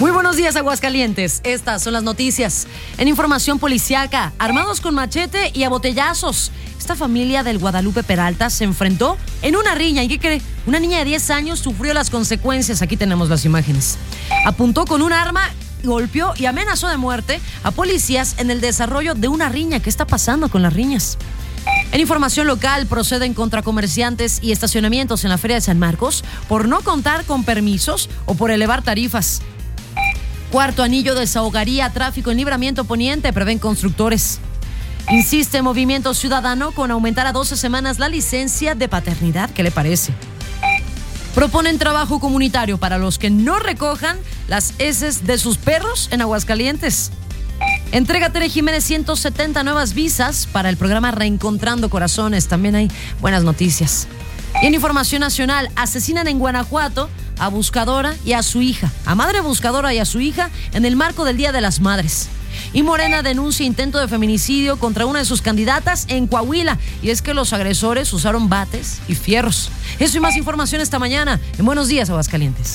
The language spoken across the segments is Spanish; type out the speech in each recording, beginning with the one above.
Muy buenos días, Aguascalientes. Estas son las noticias. En información policiaca, armados con machete y a botellazos. Esta familia del Guadalupe Peralta se enfrentó en una riña. ¿Y qué cree? Una niña de 10 años sufrió las consecuencias. Aquí tenemos las imágenes. Apuntó con un arma, golpeó y amenazó de muerte a policías en el desarrollo de una riña. ¿Qué está pasando con las riñas? En información local, proceden contra comerciantes y estacionamientos en la Feria de San Marcos por no contar con permisos o por elevar tarifas. Cuarto anillo desahogaría tráfico en Libramiento Poniente, prevén constructores. Insiste Movimiento Ciudadano con aumentar a 12 semanas la licencia de paternidad. ¿Qué le parece? Proponen trabajo comunitario para los que no recojan las heces de sus perros en Aguascalientes. Entrega Tere Jiménez 170 nuevas visas para el programa Reencontrando Corazones. También hay buenas noticias. Y en información nacional, asesinan en Guanajuato a buscadora y a su hija, a madre buscadora y a su hija en el marco del Día de las Madres. Y Morena denuncia intento de feminicidio contra una de sus candidatas en Coahuila. Y es que los agresores usaron bates y fierros. Eso y más información esta mañana en Buenos Días, Aguascalientes.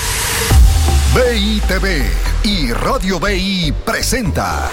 BI TV y Radio BI presenta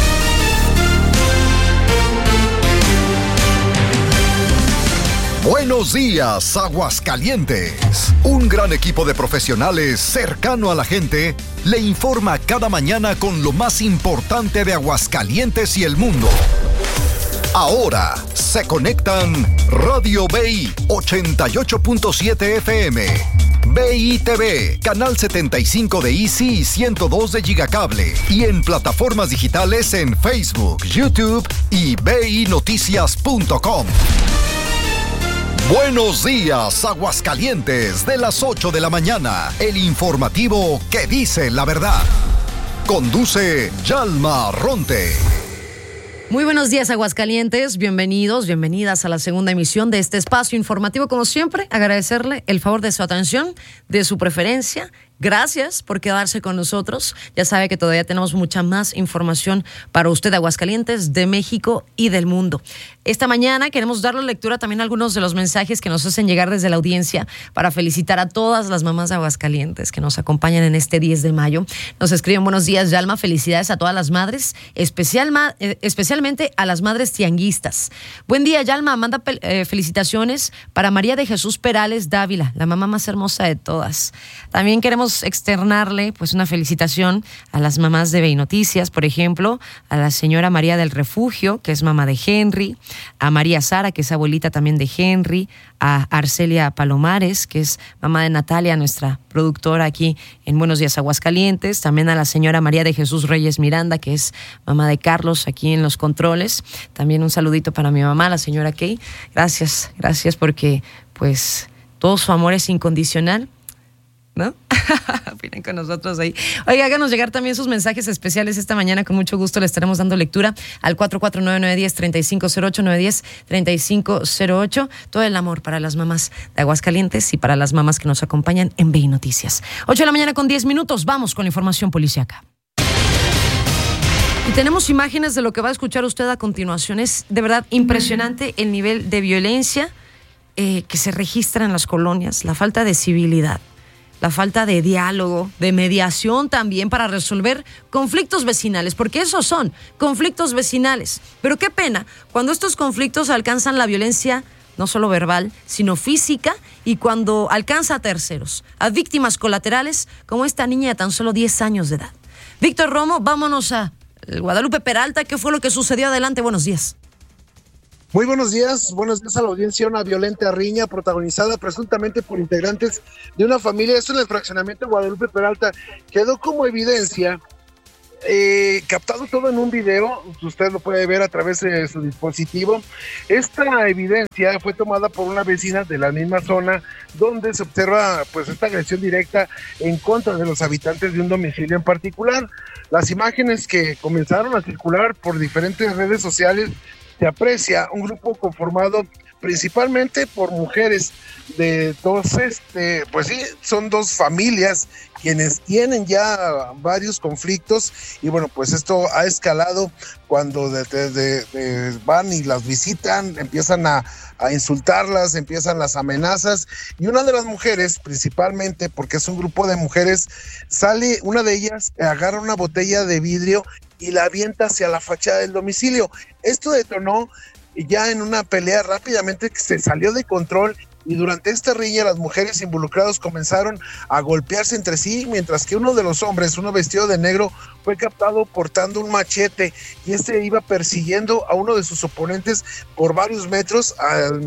Buenos Días, Aguascalientes. Un gran equipo de profesionales cercano a la gente le informa cada mañana con lo más importante de Aguascalientes y el mundo. Ahora se conectan Radio BI 88.7 FM, BI TV, Canal 75 de Easy y 102 de Gigacable, y en plataformas digitales en Facebook, YouTube y BINoticias.com. Buenos días, Aguascalientes, de las 8 de la mañana, el informativo que dice la verdad. Conduce Yalma Ronte. Muy buenos días, Aguascalientes, bienvenidos, bienvenidas a la segunda emisión de este espacio informativo. Como siempre, agradecerle el favor de su atención, de su preferencia. Gracias por quedarse con nosotros. Ya sabe que todavía tenemos mucha más información para usted, Aguascalientes, de México y del mundo. Esta mañana queremos darle lectura también a algunos de los mensajes que nos hacen llegar desde la audiencia para felicitar a todas las mamás de Aguascalientes que nos acompañan en este 10 de mayo. Nos escriben: buenos días, Yalma, felicidades a todas las madres, especialmente a las madres tianguistas. Buen día, Yalma, manda felicitaciones para María de Jesús Perales Dávila, la mamá más hermosa de todas. También queremos externarle pues una felicitación a las mamás de BI Noticias, por ejemplo, a la señora María del Refugio, que es mamá de Henry, a María Sara, que es abuelita también de Henry, a Arcelia Palomares, que es mamá de Natalia, nuestra productora aquí en Buenos Días, Aguascalientes, también a la señora María de Jesús Reyes Miranda, que es mamá de Carlos aquí en los controles. También un saludito para mi mamá, la señora Kay. Gracias porque pues todo su amor es incondicional, ¿no? Opinan con nosotros ahí. Oiga, háganos llegar también sus mensajes especiales esta mañana. Con mucho gusto le estaremos dando lectura al 449-910-3508, 910-3508. Todo el amor para las mamás de Aguascalientes y para las mamás que nos acompañan en BI Noticias. 8 de la mañana con 10 minutos. Vamos con la información policiaca. Y tenemos imágenes de lo que va a escuchar usted a continuación. Es de verdad impresionante el nivel de violencia que se registra en las colonias, la falta de civilidad, la falta de diálogo, de mediación también para resolver conflictos vecinales, porque esos son conflictos vecinales. Pero qué pena cuando estos conflictos alcanzan la violencia no solo verbal, sino física, y cuando alcanza a terceros, a víctimas colaterales como esta niña de tan solo 10 años de edad. Víctor Romo, vámonos a Guadalupe Peralta. ¿Qué fue lo que sucedió? Adelante, buenos días. Muy buenos días a la audiencia. Una violenta riña protagonizada presuntamente por integrantes de una familia, esto en el fraccionamiento de Guadalupe Peralta, quedó como evidencia, captado todo en un video, usted lo puede ver a través de su dispositivo. Esta evidencia fue tomada por una vecina de la misma zona, donde se observa pues esta agresión directa en contra de los habitantes de un domicilio en particular. Las imágenes que comenzaron a circular por diferentes redes sociales, se aprecia un grupo conformado principalmente por mujeres de dos, pues sí, son dos familias quienes tienen ya varios conflictos, y bueno, pues esto ha escalado cuando van y las visitan, empiezan a insultarlas, empiezan las amenazas, y una de las mujeres, principalmente porque es un grupo de mujeres, sale, una de ellas agarra una botella de vidrio y la avienta hacia la fachada del domicilio. Esto detonó ya en una pelea rápidamente que se salió de control, y durante esta riña las mujeres involucradas comenzaron a golpearse entre sí, mientras que uno de los hombres, uno vestido de negro, fue captado portando un machete, y iba persiguiendo a uno de sus oponentes por varios metros ahí en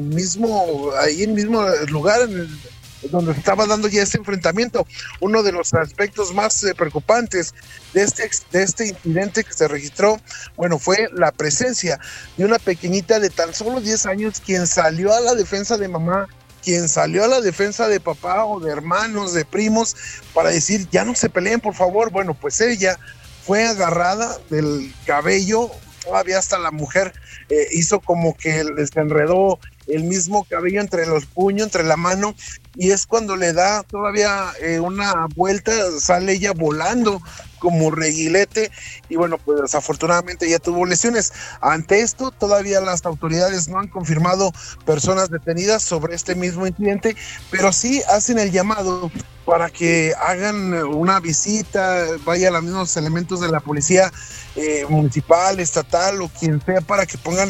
el mismo lugar donde se estaba dando ya este enfrentamiento. Uno de los aspectos más preocupantes de este incidente que se registró, bueno, fue la presencia de una pequeñita de tan solo 10 años quien salió a la defensa de mamá, quien salió a la defensa de papá o de hermanos, de primos, para decir, ya no se peleen, por favor. Bueno, pues ella fue agarrada del cabello, todavía hasta la mujer hizo como que les enredó el mismo cabello entre los puños, entre la mano, y es cuando le da todavía una vuelta, sale ella volando como reguilete, y bueno, pues desafortunadamente ya tuvo lesiones. Ante esto, todavía las autoridades no han confirmado personas detenidas sobre este mismo incidente, pero sí hacen el llamado para que hagan una visita, vayan los mismos elementos de la policía municipal, estatal o quien sea, para que pongan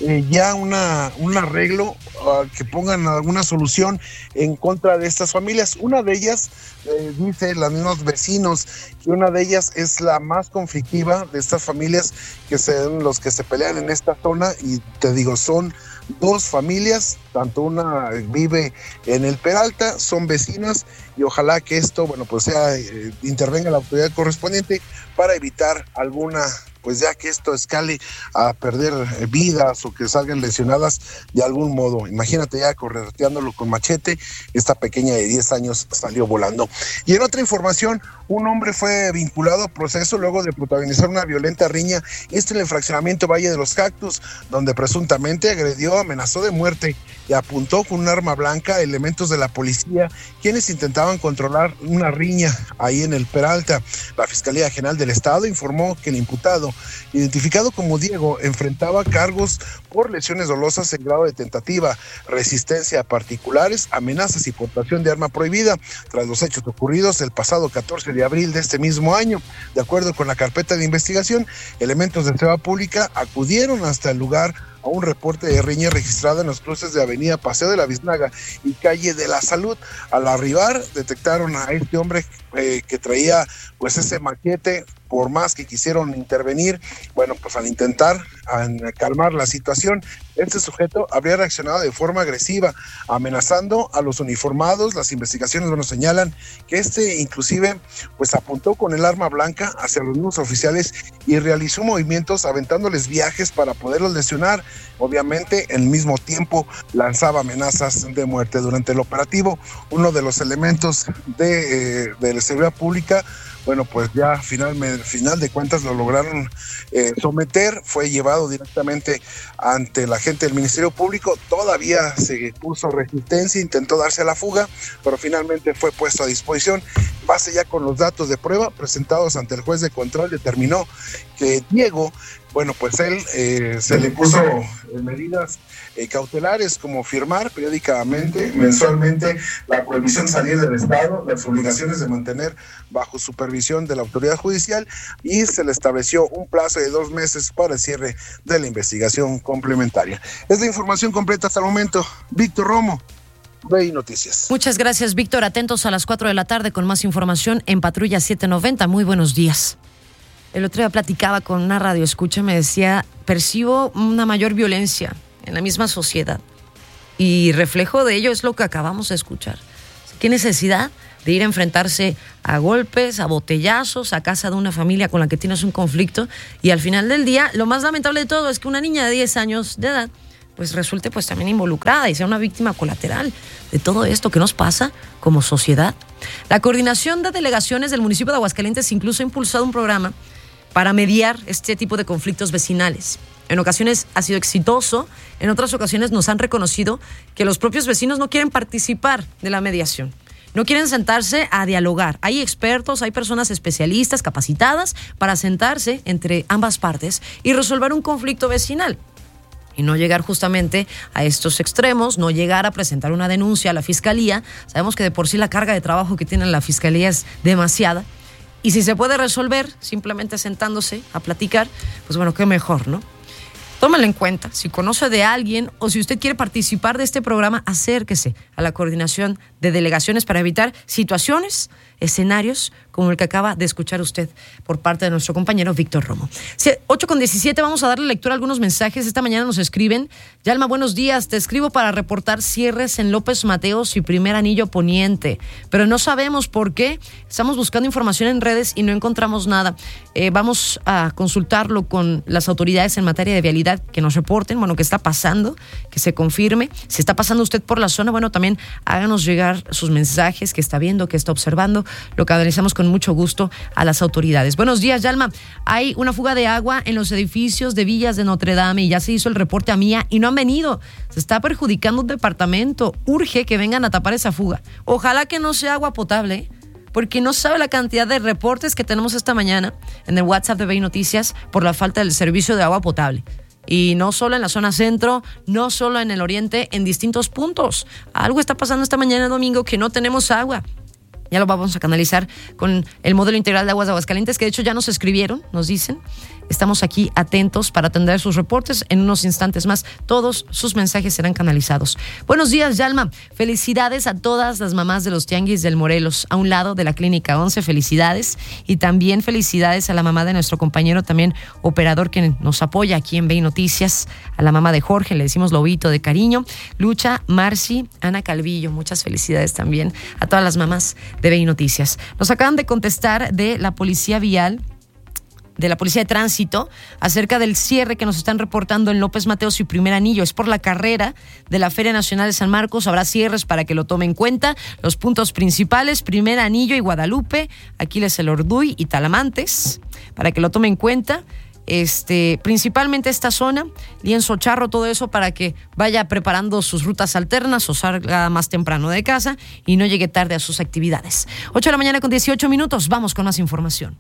ya un arreglo, que pongan alguna solución en contra de estas familias. Una de ellas, dice los mismos vecinos, que una de ellas es la más conflictiva de estas familias, que son los que se pelean en esta zona, y te digo, son dos familias, tanto una vive en el Peralta, son vecinas, y ojalá que esto, bueno, pues intervenga la autoridad correspondiente para evitar alguna, pues ya que esto escale a perder vidas o que salgan lesionadas de algún modo. Imagínate ya correteándolo con machete, esta pequeña de 10 años salió volando. Y en otra información, un hombre fue vinculado a proceso luego de protagonizar una violenta riña, en el fraccionamiento Valle de los Cactus, donde presuntamente agredió, amenazó de muerte y apuntó con un arma blanca a elementos de la policía, quienes intentaban controlar una riña ahí en el Peralta. La Fiscalía General del Estado informó que el imputado, identificado como Diego, enfrentaba cargos por lesiones dolosas en grado de tentativa, resistencia a particulares, amenazas y portación de arma prohibida, tras los hechos ocurridos el pasado 14 de abril de este mismo año. De acuerdo con la carpeta de investigación, elementos de seguridad pública acudieron hasta el lugar a un reporte de riña registrada en los cruces de Avenida Paseo de la Biznaga y Calle de la Salud. Al arribar, detectaron a este hombre que traía pues ese machete. Por más que quisieron intervenir, bueno, pues al intentar calmar la situación, este sujeto habría reaccionado de forma agresiva, amenazando a los uniformados. Las investigaciones nos señalan que inclusive pues apuntó con el arma blanca hacia los mismos oficiales y realizó movimientos aventándoles viajes para poderlos lesionar. Obviamente, en el mismo tiempo lanzaba amenazas de muerte. Durante el operativo, uno de los elementos de la seguridad pública, bueno, pues ya final de cuentas lo lograron someter, fue llevado directamente ante la gente del Ministerio Público. Todavía se puso resistencia, intentó darse a la fuga, pero finalmente fue puesto a disposición. Base ya con los datos de prueba presentados ante el juez de control, determinó que Diego, bueno, pues él se le puso medidas cautelares, como firmar periódicamente, mensualmente, la prohibición de salir del estado, las obligaciones de mantener bajo supervisión de la autoridad judicial, y se le estableció un plazo de 2 meses para el cierre de la investigación complementaria. Es la información completa hasta el momento. Víctor Romo, Rey Noticias. Muchas gracias, Víctor. Atentos a las 4 de la tarde con más información en Patrulla 790. Muy buenos días. El otro día platicaba con una radioescucha, me decía, percibo una mayor violencia en la misma sociedad, y reflejo de ello es lo que acabamos de escuchar. ¿Qué necesidad de ir a enfrentarse a golpes, a botellazos, a casa de una familia con la que tienes un conflicto? Y al final del día, lo más lamentable de todo es que una niña de 10 años de edad pues resulte pues también involucrada y sea una víctima colateral de todo esto que nos pasa como sociedad. La Coordinación de Delegaciones del municipio de Aguascalientes incluso ha impulsado un programa para mediar este tipo de conflictos vecinales. En ocasiones ha sido exitoso, en otras ocasiones nos han reconocido que los propios vecinos no quieren participar de la mediación. No quieren sentarse a dialogar. Hay expertos, hay personas especialistas, capacitadas para sentarse entre ambas partes y resolver un conflicto vecinal. Y no llegar justamente a estos extremos, no llegar a presentar una denuncia a la fiscalía. Sabemos que de por sí la carga de trabajo que tiene la fiscalía es demasiada. Y si se puede resolver simplemente sentándose a platicar, pues bueno, qué mejor, ¿no? Tómalo en cuenta. Si conoce de alguien o si usted quiere participar de este programa, acérquese a la coordinación de delegaciones para evitar situaciones, escenarios como el que acaba de escuchar usted por parte de nuestro compañero Víctor Romo. 8:17, vamos a darle lectura a algunos mensajes. Esta mañana nos escriben: Yalma, buenos días, te escribo para reportar cierres en López Mateos y Primer Anillo Poniente, pero no sabemos por qué. Estamos buscando información en redes y no encontramos nada. Vamos a consultarlo con las autoridades en materia de vialidad, que nos reporten, bueno, qué está pasando, que se confirme. Si está pasando usted por la zona, bueno, también háganos llegar sus mensajes, que está viendo, que está observando. Lo canalizamos con mucho gusto a las autoridades. Buenos días, Yalma. Hay una fuga de agua en los edificios de Villas de Notre Dame y ya se hizo el reporte a Mía y no han venido. Se está perjudicando un departamento. Urge que vengan a tapar esa fuga. Ojalá que no sea agua potable, porque no sabe la cantidad de reportes que tenemos esta mañana en el WhatsApp de BI Noticias por la falta del servicio de agua potable. Y no solo en la zona centro, no solo en el oriente, en distintos puntos. Algo está pasando esta mañana domingo que no tenemos agua. Ya lo vamos a canalizar con el modelo integral de aguas de Aguascalientes, que de hecho ya nos escribieron, nos dicen. Estamos aquí atentos para atender sus reportes. En unos instantes más, todos sus mensajes serán canalizados. Buenos días, Yalma. Felicidades a todas las mamás de los tianguis del Morelos, a un lado de la Clínica 11. Felicidades. Y también felicidades a la mamá de nuestro compañero, también operador, que nos apoya aquí en BI Noticias, a la mamá de Jorge, le decimos Lobito de cariño. Lucha, Marci, Ana Calvillo. Muchas felicidades también a todas las mamás de BI Noticias. Nos acaban de contestar de la Policía Vial, de la Policía de Tránsito, acerca del cierre que nos están reportando en López Mateos y Primer Anillo. Es por la carrera de la Feria Nacional de San Marcos. Habrá cierres para que lo tome en cuenta. Los puntos principales: Primer Anillo y Guadalupe, Aquiles el Orduy y Talamantes, para que lo tome en cuenta. Principalmente esta zona, Lienzo Charro, todo eso, para que vaya preparando sus rutas alternas o salga más temprano de casa y no llegue tarde a sus actividades. 8:18 a.m, vamos con más información.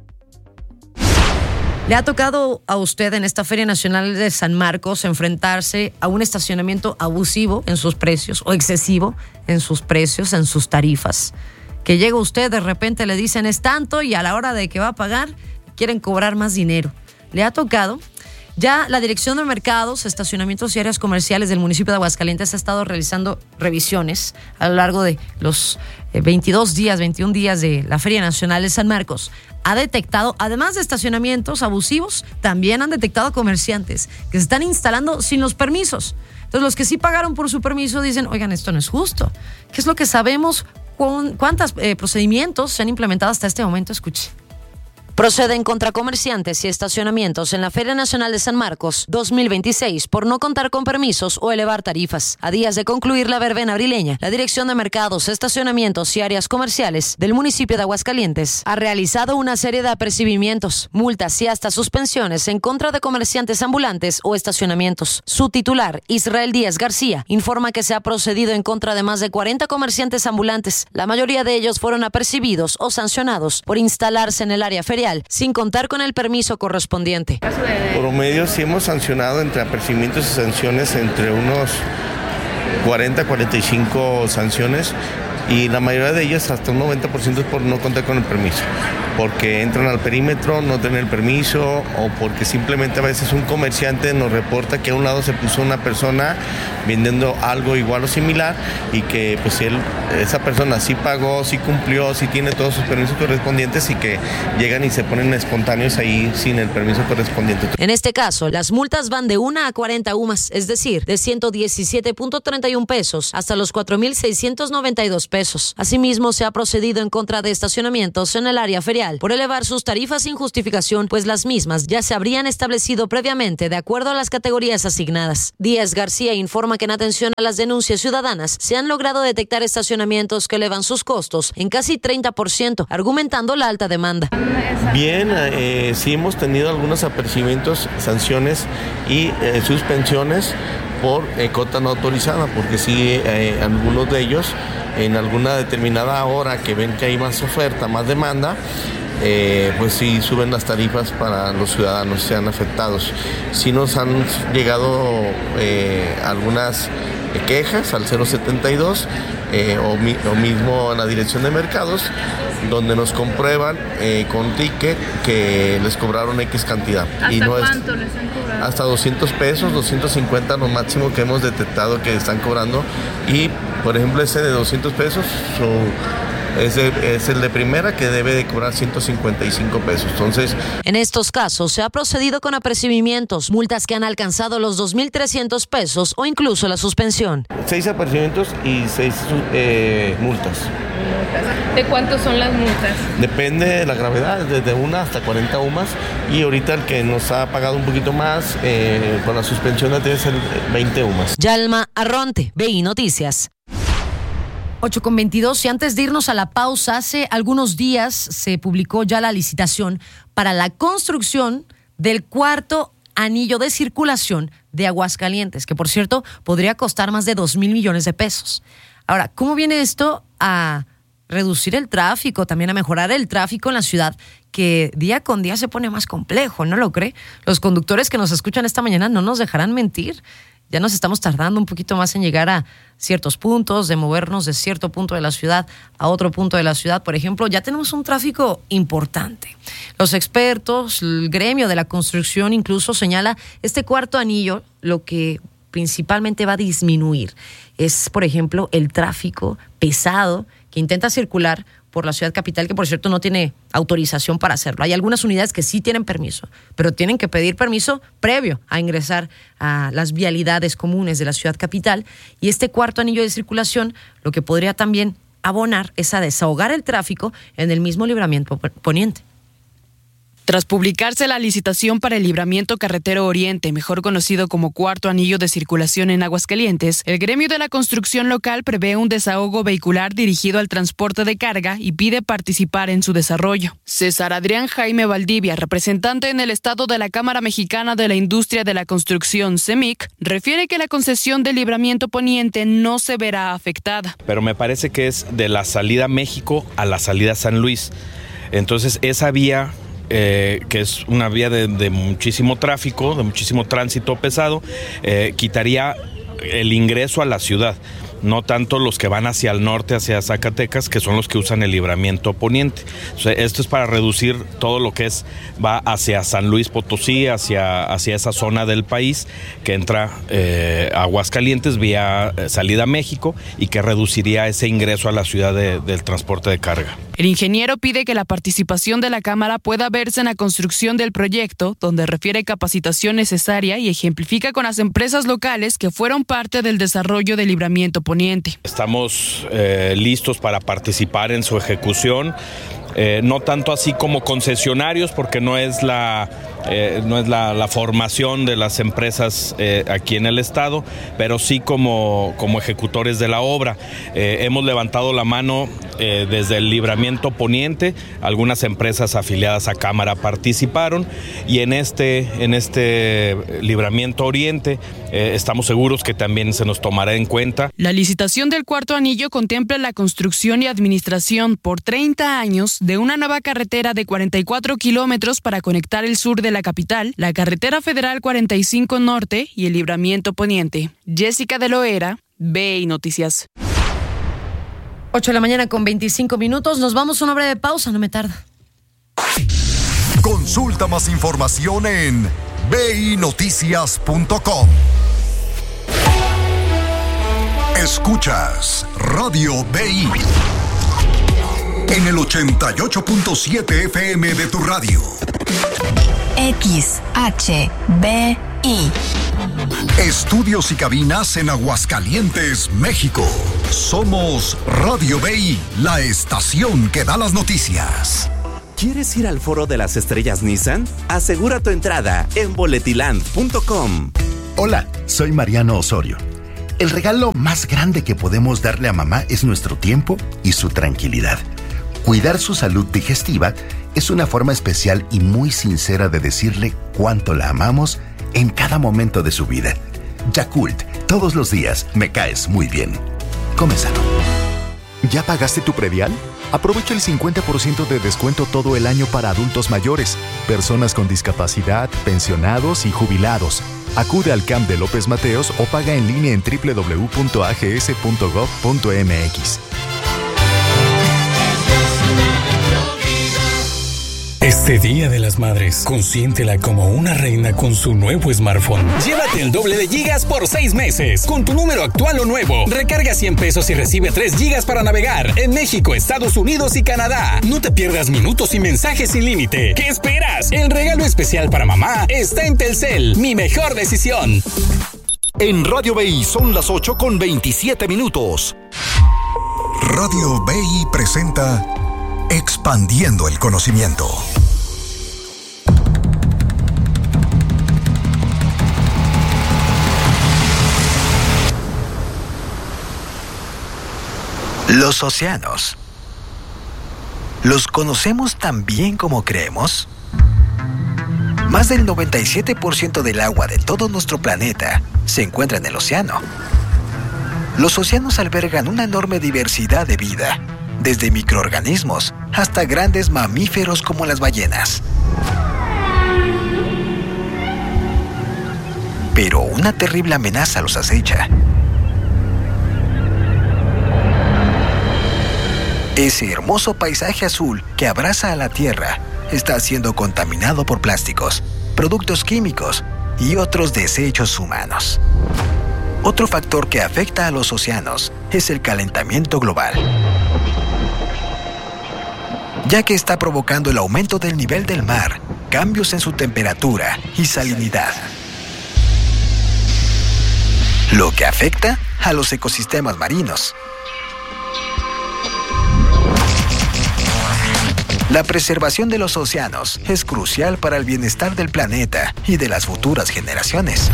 ¿Le ha tocado a usted en esta Feria Nacional de San Marcos enfrentarse a un estacionamiento abusivo en sus precios o excesivo en sus precios, en sus tarifas? Que llega usted, de repente le dicen es tanto y a la hora de que va a pagar quieren cobrar más dinero. ¿Le ha tocado? Ya la Dirección de Mercados, Estacionamientos y Áreas Comerciales del municipio de Aguascalientes ha estado realizando revisiones a lo largo de los 21 días de la Feria Nacional de San Marcos. Ha detectado, además de estacionamientos abusivos, también han detectado comerciantes que se están instalando sin los permisos. Entonces, los que sí pagaron por su permiso dicen, oigan, esto no es justo. ¿Qué es lo que sabemos? ¿Cuántos procedimientos se han implementado hasta este momento? Escuche. Proceden contra comerciantes y estacionamientos en la Feria Nacional de San Marcos 2026 por no contar con permisos o elevar tarifas. A días de concluir la verbena abrileña, la Dirección de Mercados, Estacionamientos y Áreas Comerciales del municipio de Aguascalientes ha realizado una serie de apercibimientos, multas y hasta suspensiones en contra de comerciantes ambulantes o estacionamientos. Su titular, Israel Díaz García, informa que se ha procedido en contra de más de 40 comerciantes ambulantes. La mayoría de ellos fueron apercibidos o sancionados por instalarse en el área ferial sin contar con el permiso correspondiente. Promedio sí hemos sancionado entre apercibimientos y sanciones entre unos 40 a 45 sanciones, y la mayoría de ellas, hasta un 90%, es por no contar con el permiso, porque entran al perímetro, no tienen el permiso, o porque simplemente a veces un comerciante nos reporta que a un lado se puso una persona vendiendo algo igual o similar, y que pues esa persona sí pagó, sí cumplió, sí tiene todos sus permisos correspondientes, y que llegan y se ponen espontáneos ahí sin el permiso correspondiente. En este caso, las multas van de 1 a 40 UMAS, es decir, de 117.31 pesos hasta los 4.692 pesos. pesos. Asimismo, se ha procedido en contra de estacionamientos en el área ferial por elevar sus tarifas sin justificación, pues las mismas ya se habrían establecido previamente de acuerdo a las categorías asignadas. Díaz García informa que en atención a las denuncias ciudadanas se han logrado detectar estacionamientos que elevan sus costos en casi 30%, argumentando la alta demanda. Bien, sí hemos tenido algunos apercibimientos, sanciones y suspensiones por cota no autorizada, porque sí, algunos de ellos en alguna determinada hora que ven que hay más oferta, más demanda, pues sí suben las tarifas para los ciudadanos, sean afectados. Sí nos han llegado algunas quejas al 072 o mismo a la Dirección de Mercados, donde nos comprueban con ticket que les cobraron X cantidad. ¿Hasta y no cuánto les han cobrado? Hasta 200 pesos, 250 lo máximo que hemos detectado que están cobrando. Y por ejemplo ese de 200 pesos es el de primera, que debe de cobrar 155 pesos. Entonces, en estos casos se ha procedido con apercibimientos, multas que han alcanzado los 2.300 pesos o incluso la suspensión. 6 apercibimientos y 6 multas. ¿De cuánto son las multas? Depende de la gravedad, desde 1 hasta 40 UMAS, y ahorita el que nos ha pagado un poquito más con la suspensión debe ser 20 UMAS. Yalma Arronte, BI Noticias. 8:22, y antes de irnos a la pausa, hace algunos días se publicó ya la licitación para la construcción del cuarto anillo de circulación de Aguascalientes, que por cierto podría costar más de 2,000 millones de pesos. Ahora, ¿cómo viene esto a reducir el tráfico, también a mejorar el tráfico en la ciudad, que día con día se pone más complejo, ¿no lo cree? Los conductores que nos escuchan esta mañana no nos dejarán mentir. Ya nos estamos tardando un poquito más en llegar a ciertos puntos, de movernos de cierto punto de la ciudad a otro punto de la ciudad. Por ejemplo, ya tenemos un tráfico importante. Los expertos, el gremio de la construcción incluso señala este cuarto anillo, lo que principalmente va a disminuir es, por ejemplo, el tráfico pesado que intenta circular por la ciudad capital, que por cierto no tiene autorización para hacerlo. Hay algunas unidades que sí tienen permiso, pero tienen que pedir permiso previo a ingresar a las vialidades comunes de la ciudad capital. Y este cuarto anillo de circulación lo que podría también abonar es a desahogar el tráfico en el mismo libramiento poniente. Tras publicarse la licitación para el libramiento carretero Oriente, mejor conocido como cuarto anillo de circulación en Aguascalientes, el gremio de la construcción local prevé un desahogo vehicular dirigido al transporte de carga y pide participar en su desarrollo. César Adrián Jaime Valdivia, representante en el estado de la Cámara Mexicana de la Industria de la Construcción, CEMIC, refiere que la concesión del libramiento poniente no se verá afectada. Pero me parece que es de la salida México a la salida San Luis. Entonces esa vía, que es una vía de muchísimo tráfico, de muchísimo tránsito pesado, quitaría el ingreso a la ciudad. No tanto los que van hacia el norte, hacia Zacatecas, que son los que usan el libramiento poniente. O sea, esto es para reducir todo lo que va hacia San Luis Potosí, hacia esa zona del país que entra a Aguascalientes vía salida a México, y que reduciría ese ingreso a la ciudad del transporte de carga. El ingeniero pide que la participación de la Cámara pueda verse en la construcción del proyecto, donde refiere capacitación necesaria y ejemplifica con las empresas locales que fueron parte del desarrollo del libramiento poniente. Estamos listos para participar en su ejecución. No tanto así como concesionarios, porque no es la formación de las empresas aquí en el estado, pero sí como ejecutores de la obra. Hemos levantado la mano desde el libramiento poniente. Algunas empresas afiliadas a Cámara participaron, y en este libramiento oriente estamos seguros que también se nos tomará en cuenta. La licitación del cuarto anillo contempla la construcción y administración por 30 años de una nueva carretera de 44 kilómetros para conectar el sur de la capital, la carretera federal 45 Norte y el libramiento poniente. Jessica de Loera, BI Noticias. 8 de la mañana con 25 minutos. Nos vamos a una breve pausa, no me tarda. Consulta más información en binoticias.com. Escuchas Radio BI en el 88.7 FM de tu radio. XHB I. Estudios y cabinas en Aguascalientes, México. Somos Radio BI, la estación que da las noticias. ¿Quieres ir al Foro de las Estrellas Nissan? Asegura tu entrada en boletiland.com. Hola, soy Mariano Osorio. El regalo más grande que podemos darle a mamá es nuestro tiempo y su tranquilidad. Cuidar su salud digestiva es una forma especial y muy sincera de decirle cuánto la amamos en cada momento de su vida. Yakult, todos los días me caes muy bien. Come sano. ¿Ya pagaste tu predial? Aprovecha el 50% de descuento todo el año para adultos mayores, personas con discapacidad, pensionados y jubilados. Acude al CAMP de López Mateos o paga en línea en www.ags.gov.mx. Este Día de las Madres, consiéntela como una reina con su nuevo smartphone. Llévate el doble de gigas por 6 meses. Con tu número actual o nuevo. Recarga 100 pesos y recibe 3 gigas para navegar en México, Estados Unidos y Canadá. No te pierdas minutos y mensajes sin límite. ¿Qué esperas? El regalo especial para mamá está en Telcel. Mi mejor decisión. En Radio BI son las 8:27. Radio BI presenta Expandiendo el Conocimiento. Los océanos. ¿Los conocemos tan bien como creemos? Más del 97% del agua de todo nuestro planeta se encuentra en el océano. Los océanos albergan una enorme diversidad de vida, desde microorganismos hasta grandes mamíferos como las ballenas. Pero una terrible amenaza los acecha. Ese hermoso paisaje azul que abraza a la Tierra está siendo contaminado por plásticos, productos químicos y otros desechos humanos. Otro factor que afecta a los océanos es el calentamiento global, ya que está provocando el aumento del nivel del mar, cambios en su temperatura y salinidad, lo que afecta a los ecosistemas marinos. La preservación de los océanos es crucial para el bienestar del planeta y de las futuras generaciones.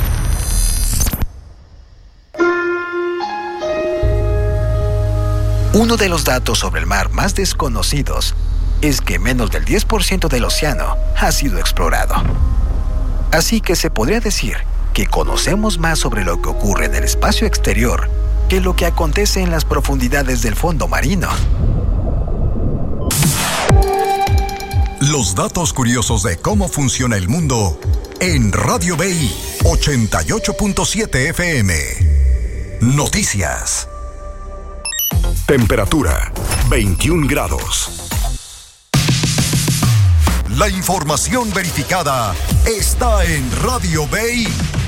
Uno de los datos sobre el mar más desconocidos es que menos del 10% del océano ha sido explorado. Así que se podría decir que conocemos más sobre lo que ocurre en el espacio exterior que lo que acontece en las profundidades del fondo marino. Los datos curiosos de cómo funciona el mundo en Radio BI 88.7 FM. Noticias. Temperatura 21 grados. La información verificada está en Radio BI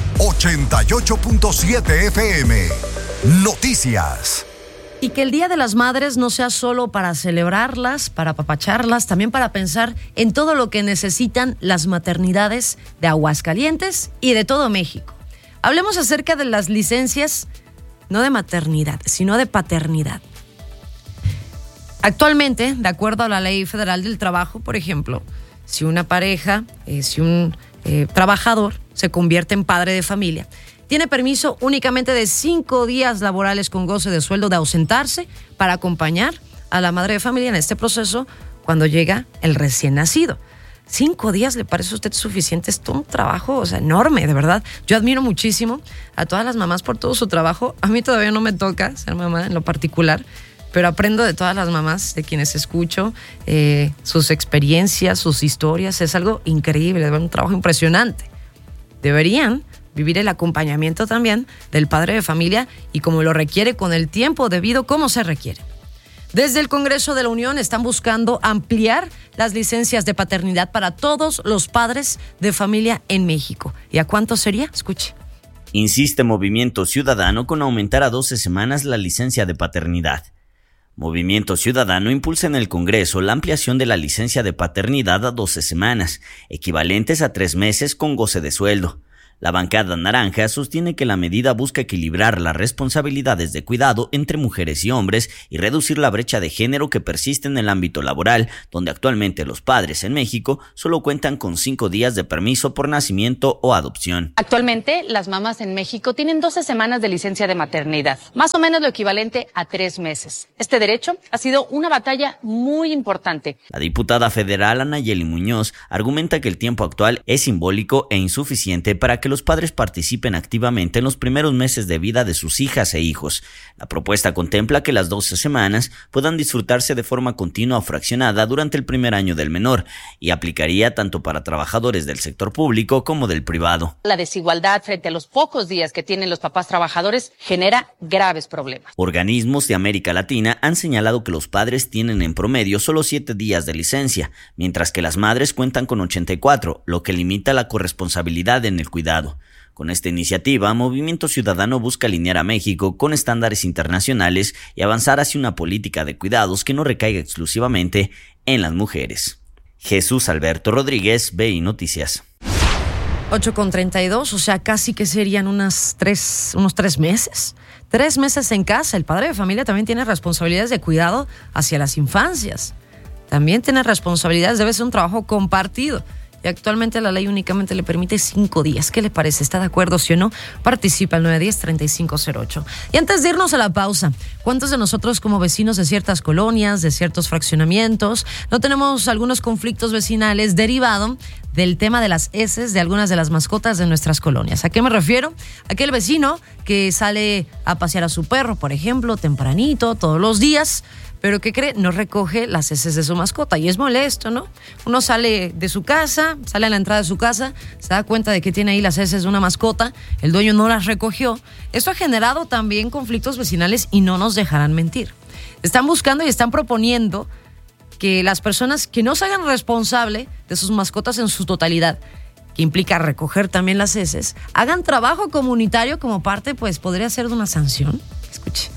88.7 FM. Noticias. Y que el Día de las Madres no sea solo para celebrarlas, para apapacharlas, también para pensar en todo lo que necesitan las maternidades de Aguascalientes y de todo México. Hablemos acerca de las licencias, no de maternidad, sino de paternidad. Actualmente, de acuerdo a la Ley Federal del Trabajo, por ejemplo, si una pareja, si un trabajador se convierte en padre de familia, tiene permiso únicamente de 5 días laborales con goce de sueldo de ausentarse para acompañar a la madre de familia en este proceso cuando llega el recién nacido. 5 días, ¿le parece a usted suficiente? Es todo un trabajo, enorme, de verdad. Yo admiro muchísimo a todas las mamás por todo su trabajo. A mí todavía no me toca ser mamá en lo particular, pero aprendo de todas las mamás, de quienes escucho, sus experiencias, sus historias. Es algo increíble, un trabajo impresionante. Deberían vivir el acompañamiento también del padre de familia y como lo requiere, con el tiempo debido, como se requiere. Desde el Congreso de la Unión están buscando ampliar las licencias de paternidad para todos los padres de familia en México. ¿Y a cuánto sería? Escuche. Insiste Movimiento Ciudadano con aumentar a 12 semanas la licencia de paternidad. Movimiento Ciudadano impulsa en el Congreso la ampliación de la licencia de paternidad a 12 semanas, equivalentes a 3 meses con goce de sueldo. La bancada naranja sostiene que la medida busca equilibrar las responsabilidades de cuidado entre mujeres y hombres y reducir la brecha de género que persiste en el ámbito laboral, donde actualmente los padres en México solo cuentan con 5 días de permiso por nacimiento o adopción. Actualmente, las mamás en México tienen 12 semanas de licencia de maternidad, más o menos lo equivalente a 3 meses. Este derecho ha sido una batalla muy importante. La diputada federal Anayeli Muñoz argumenta que el tiempo actual es simbólico e insuficiente para que los padres participen activamente en los primeros meses de vida de sus hijas e hijos. La propuesta contempla que las 12 semanas puedan disfrutarse de forma continua o fraccionada durante el primer año del menor y aplicaría tanto para trabajadores del sector público como del privado. La desigualdad frente a los pocos días que tienen los papás trabajadores genera graves problemas. Organismos de América Latina han señalado que los padres tienen en promedio solo 7 días de licencia, mientras que las madres cuentan con 84, lo que limita la corresponsabilidad en el cuidado. Con esta iniciativa, Movimiento Ciudadano busca alinear a México con estándares internacionales y avanzar hacia una política de cuidados que no recaiga exclusivamente en las mujeres. Jesús Alberto Rodríguez, BI Noticias. 8:32, o sea, casi que serían unos 3 meses. 3 meses en casa. El padre de familia también tiene responsabilidades de cuidado hacia las infancias. También tiene responsabilidades, debe ser un trabajo compartido. Y actualmente la ley únicamente le permite 5 días. ¿Qué le parece? ¿Está de acuerdo, sí o no? Participa al 910-3508. Y antes de irnos a la pausa, ¿cuántos de nosotros como vecinos de ciertas colonias, de ciertos fraccionamientos, no tenemos algunos conflictos vecinales derivados del tema de las heces de algunas de las mascotas de nuestras colonias? ¿A qué me refiero? Aquel vecino que sale a pasear a su perro, por ejemplo, tempranito, todos los días, pero ¿qué cree? No recoge las heces de su mascota y es molesto, ¿no? Uno sale de su casa, sale a la entrada de su casa, se da cuenta de que tiene ahí las heces de una mascota, el dueño no las recogió. Esto ha generado también conflictos vecinales y no nos dejarán mentir. Están buscando y están proponiendo que las personas que no se hagan responsable de sus mascotas en su totalidad, que implica recoger también las heces, hagan trabajo comunitario como parte, pues podría ser de una sanción. Escuche.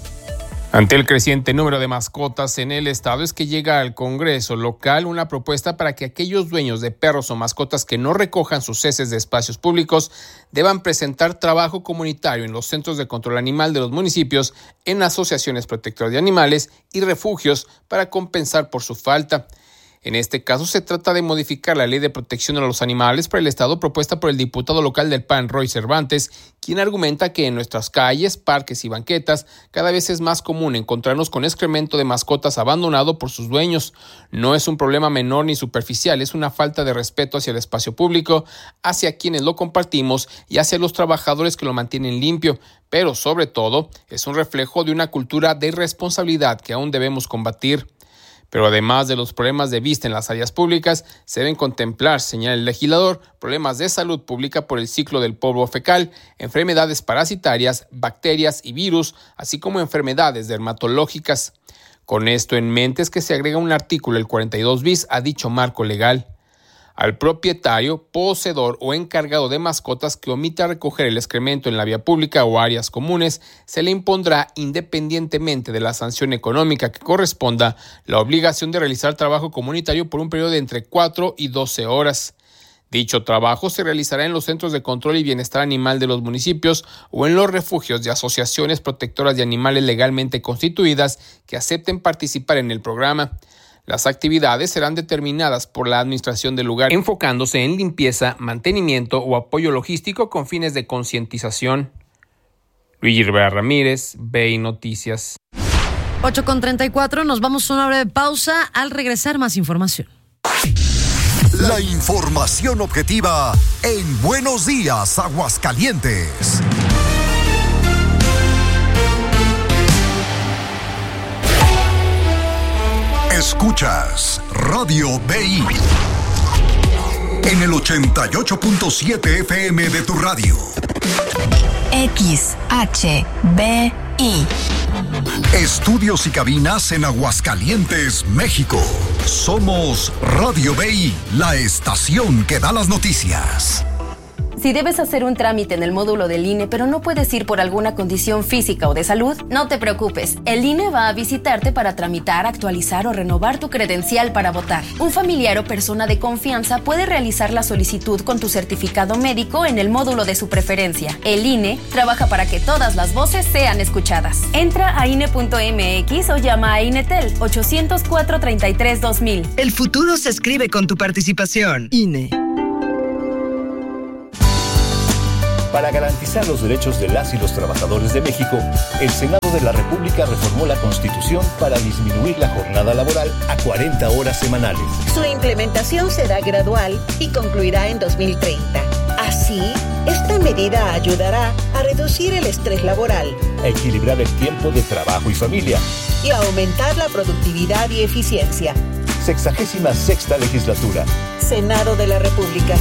Ante el creciente número de mascotas en el estado, es que llega al Congreso local una propuesta para que aquellos dueños de perros o mascotas que no recojan sus heces de espacios públicos deban presentar trabajo comunitario en los centros de control animal de los municipios, en asociaciones protectoras de animales y refugios para compensar por su falta. En este caso se trata de modificar la Ley de Protección a los Animales para el Estado propuesta por el diputado local del PAN, Roy Cervantes, quien argumenta que en nuestras calles, parques y banquetas cada vez es más común encontrarnos con excremento de mascotas abandonado por sus dueños. No es un problema menor ni superficial, es una falta de respeto hacia el espacio público, hacia quienes lo compartimos y hacia los trabajadores que lo mantienen limpio, pero sobre todo es un reflejo de una cultura de irresponsabilidad que aún debemos combatir. Pero además de los problemas de vista en las áreas públicas, se deben contemplar, señala el legislador, problemas de salud pública por el ciclo del polvo fecal, enfermedades parasitarias, bacterias y virus, así como enfermedades dermatológicas. Con esto en mente es que se agrega un artículo, el 42 bis, a dicho marco legal. Al propietario, poseedor o encargado de mascotas que omita recoger el excremento en la vía pública o áreas comunes, se le impondrá, independientemente de la sanción económica que corresponda, la obligación de realizar trabajo comunitario por un periodo de entre 4 y 12 horas. Dicho trabajo se realizará en los centros de control y bienestar animal de los municipios o en los refugios de asociaciones protectoras de animales legalmente constituidas que acepten participar en el programa. Las actividades serán determinadas por la administración del lugar, enfocándose en limpieza, mantenimiento o apoyo logístico con fines de concientización. Luigi Rivera Ramírez, BI Noticias. 8:34, nos vamos a una breve pausa. Al regresar, más información. La información objetiva en Buenos Días, Aguascalientes. Escuchas Radio BI en el 88.7 FM de tu radio. XHBI. Estudios y cabinas en Aguascalientes, México. Somos Radio BI, la estación que da las noticias. Si debes hacer un trámite en el módulo del INE, pero no puedes ir por alguna condición física o de salud, no te preocupes. El INE va a visitarte para tramitar, actualizar o renovar tu credencial para votar. Un familiar o persona de confianza puede realizar la solicitud con tu certificado médico en el módulo de su preferencia. El INE trabaja para que todas las voces sean escuchadas. Entra a INE.mx o llama a INETEL 804-33-2000. El futuro se escribe con tu participación. INE. Para garantizar los derechos de las y los trabajadores de México, el Senado de la República reformó la Constitución para disminuir la jornada laboral a 40 horas semanales. Su implementación será gradual y concluirá en 2030. Así, esta medida ayudará a reducir el estrés laboral, a equilibrar el tiempo de trabajo y familia y a aumentar la productividad y eficiencia. 66ª legislatura. Senado de la República.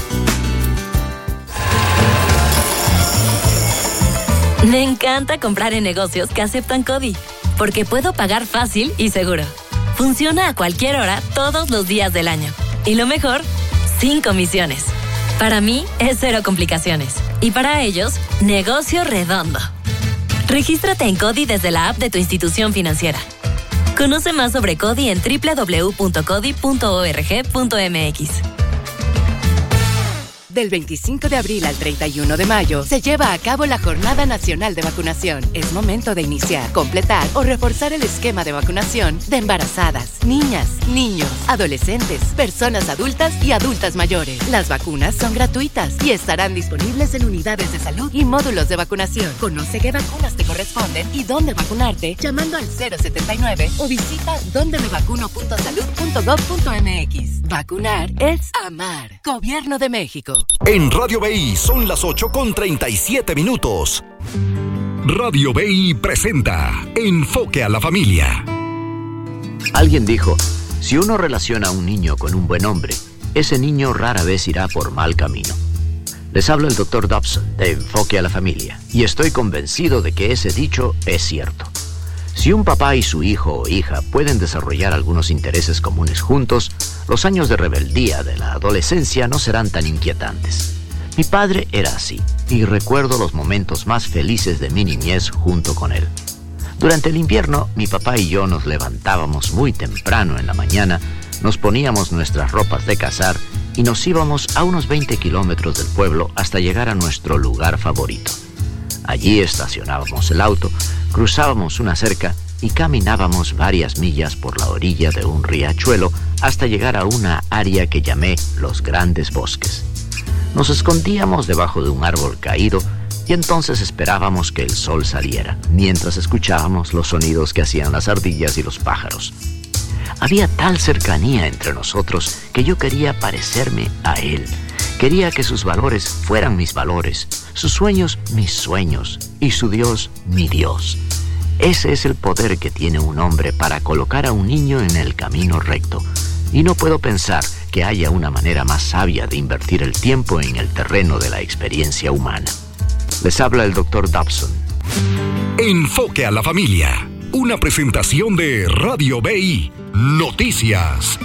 Me encanta comprar en negocios que aceptan CODI, porque puedo pagar fácil y seguro. Funciona a cualquier hora, todos los días del año. Y lo mejor, sin comisiones. Para mí, es cero complicaciones. Y para ellos, negocio redondo. Regístrate en CODI desde la app de tu institución financiera. Conoce más sobre CODI en www.codi.org.mx. Del 25 de abril al 31 de mayo se lleva a cabo la Jornada Nacional de Vacunación. Es momento de iniciar, completar o reforzar el esquema de vacunación de embarazadas, niñas, niños, adolescentes, personas adultas y adultas mayores. Las vacunas son gratuitas y estarán disponibles en unidades de salud y módulos de vacunación. Conoce qué vacunas te corresponden y dónde vacunarte llamando al 079 o visita dondemevacuno.salud.gov.mx. Vacunar es amar. Gobierno de México. En Radio BI son las 8:37. Radio BI presenta Enfoque a la Familia. Alguien dijo, si uno relaciona a un niño con un buen hombre, ese niño rara vez irá por mal camino. Les habla el Dr. Dobson de Enfoque a la Familia y estoy convencido de que ese dicho es cierto. Si un papá y su hijo o hija pueden desarrollar algunos intereses comunes juntos, los años de rebeldía de la adolescencia no serán tan inquietantes. Mi padre era así, y recuerdo los momentos más felices de mi niñez junto con él. Durante el invierno, mi papá y yo nos levantábamos muy temprano en la mañana, nos poníamos nuestras ropas de cazar y nos íbamos a unos 20 kilómetros del pueblo hasta llegar a nuestro lugar favorito. Allí estacionábamos el auto, cruzábamos una cerca y caminábamos varias millas por la orilla de un riachuelo hasta llegar a una área que llamé Los Grandes Bosques. Nos escondíamos debajo de un árbol caído y entonces esperábamos que el sol saliera, mientras escuchábamos los sonidos que hacían las ardillas y los pájaros. Había tal cercanía entre nosotros que yo quería parecerme a él. Quería que sus valores fueran mis valores, sus sueños mis sueños y su Dios mi Dios. Ese es el poder que tiene un hombre para colocar a un niño en el camino recto. Y no puedo pensar que haya una manera más sabia de invertir el tiempo en el terreno de la experiencia humana. Les habla el Dr. Dobson. Enfoque a la Familia. Una presentación de Radio BI. Noticias.